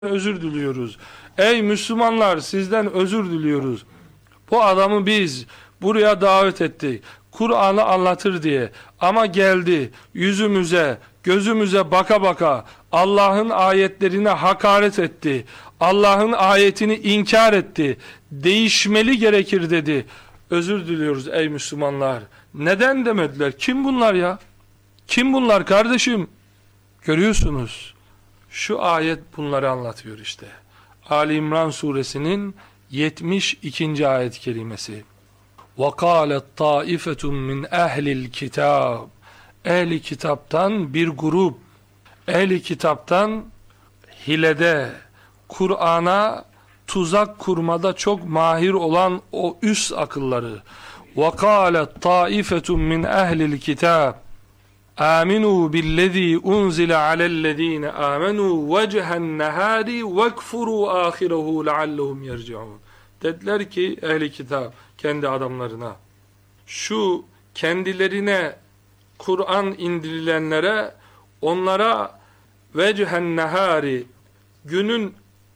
özür diliyoruz. Ey Müslümanlar, sizden özür diliyoruz. Bu adamı biz buraya davet ettik, Kur'an'ı anlatır diye, ama geldi yüzümüze, gözümüze baka baka Allah'ın ayetlerine hakaret etti, Allah'ın ayetini inkar etti, değişmeli gerekir dedi. Özür diliyoruz ey Müslümanlar. Neden demediler? Kim bunlar ya? Kim bunlar kardeşim? Görüyorsunuz, şu ayet bunları anlatıyor işte. Ali İmran suresinin 72. ayet-i kerimesi. وَقَالَتْ طَائِفَةٌ مِّنْ اَهْلِ الْكِتَابِ Ehli kitaptan bir grup, ehli kitaptan hilede, Kur'an'a tuzak kurmada çok mahir olan o üst akılları. وَقَالَتْ طَائِفَةٌ مِّنْ اَهْلِ الْكِتَابِ آمنوا بالذي أنزل على الذين آمنوا وجه النهار واكفروا آخره لعلهم يرجعون. Dediler ki ehli kitap kendi adamlarına, şu kendilerine Kur'an indirilenlere, onlara vecihen nehari, günün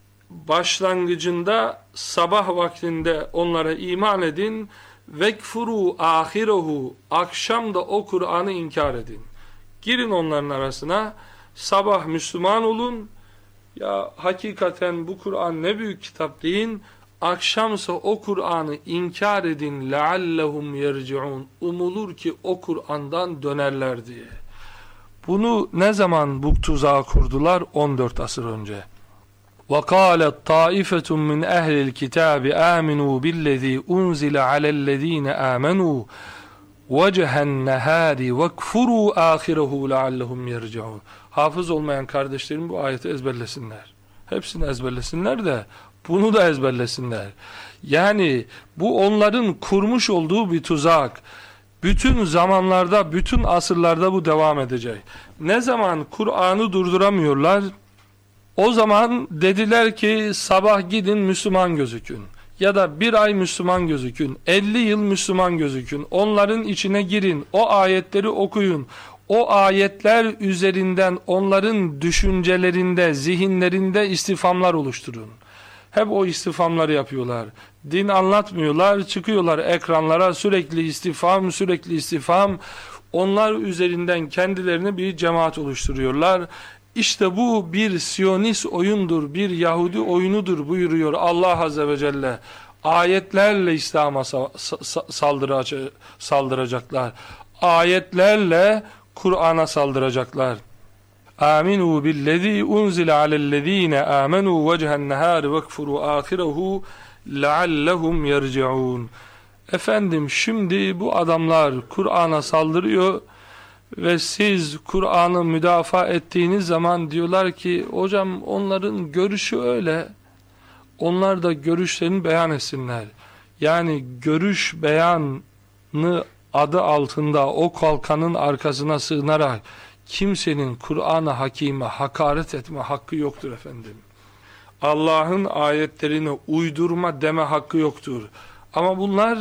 başlangıcında sabah vaktinde onlara iman edin, vekfuru ahirehu, akşam da o Kur'an'ı inkar edin. Girin onların arasına, sabah Müslüman olun, ya hakikaten bu Kur'an ne büyük kitap deyin, akşamsa o Kur'an'ı inkar edin, leallehum yerciun, umulur ki o Kur'an'dan dönerler diye. Bunu ne zaman bu tuzağı kurdular? 14 asır önce. وَقَالَتْ طَائِفَةٌ مِّنْ أَهْلِ الْكِتَابِ آمِنُوا بِالَّذ۪ي أُنْزِلَ عَلَى الَّذ۪ينَ آمَنُوا وَجَهَ النَّهَارِ وَكْفُرُوا آخِرَهُ لَعَلَّهُمْ يَرْجَعُونَ. Hafız olmayan kardeşlerim bu ayeti ezberlesinler. Hepsini ezberlesinler de bunu da ezberlesinler. Yani bu onların kurmuş olduğu bir tuzak. Bütün zamanlarda, bütün asırlarda bu devam edecek. Ne zaman Kur'an'ı durduramıyorlar, o zaman dediler ki sabah gidin Müslüman gözükün. Ya da bir ay Müslüman gözükün. 50 yıl Müslüman gözükün. Onların içine girin. O ayetleri okuyun. O ayetler üzerinden onların düşüncelerinde, zihinlerinde istifamlar oluşturun. Hep o istifamları yapıyorlar. Din anlatmıyorlar. Çıkıyorlar ekranlara, sürekli istifam, sürekli istifam. Onlar üzerinden kendilerine bir cemaat oluşturuyorlar. İşte bu bir Siyonist oyundur, bir Yahudi oyunudur buyuruyor Allah Azze ve Celle. Ayetlerle İslam'a saldıracaklar. Ayetlerle Kur'an'a saldıracaklar. Aminu billezî unzile alellezîne âmenû vecihen nehâri vekfurû âhirehu leallehum yerci'ûn. Efendim, şimdi bu adamlar Kur'an'a saldırıyor ve siz Kur'an'ı müdafaa ettiğiniz zaman diyorlar ki hocam onların görüşü öyle, onlar da görüşlerini beyan etsinler. Yani görüş beyanı adı altında o kalkanın arkasına sığınarak kimsenin Kur'an-ı Hakîm'e hakaret etme hakkı yoktur efendim. Allah'ın ayetlerine uydurma deme hakkı yoktur. Ama bunlar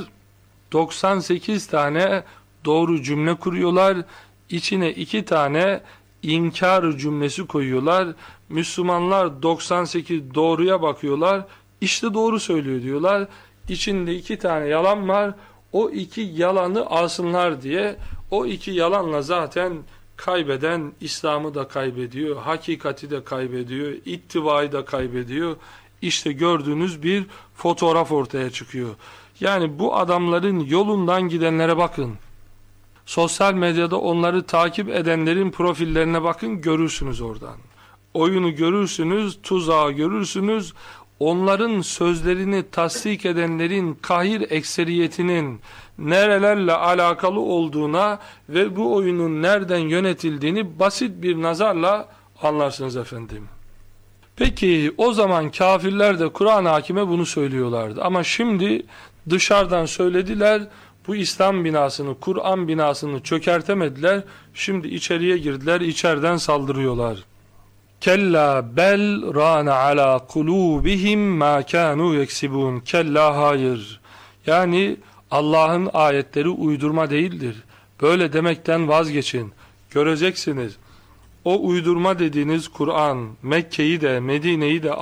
98 tane doğru cümle kuruyorlar. İçine 2 tane inkar cümlesi koyuyorlar. Müslümanlar 98 doğruya bakıyorlar. İşte doğru söylüyor diyorlar. İçinde 2 tane yalan var. O 2 yalanı alsınlar diye. O 2 yalanla zaten kaybeden İslam'ı da kaybediyor. Hakikati de kaybediyor. İttibayı da kaybediyor. İşte gördüğünüz bir fotoğraf ortaya çıkıyor. Yani bu adamların yolundan gidenlere bakın. Sosyal medyada onları takip edenlerin profillerine bakın, görürsünüz oradan. Oyunu görürsünüz, tuzağı görürsünüz. Onların sözlerini tasdik edenlerin kahir ekseriyetinin nerelerle alakalı olduğuna ve bu oyunun nereden yönetildiğini basit bir nazarla anlarsınız efendim. Peki o zaman kafirler de Kur'an-ı Hakim'e bunu söylüyorlardı. Ama şimdi dışarıdan söylediler. Bu İslam binasını, Kur'an binasını çökertemediler. Şimdi içeriye girdiler, içeriden saldırıyorlar. Kella bel rana ala kulubihim ma kanu yeksibun. Kella, hayır. Yani Allah'ın ayetleri uydurma değildir. Böyle demekten vazgeçin. Göreceksiniz. o uydurma dediğiniz Kur'an Mekke'yi de Medine'yi de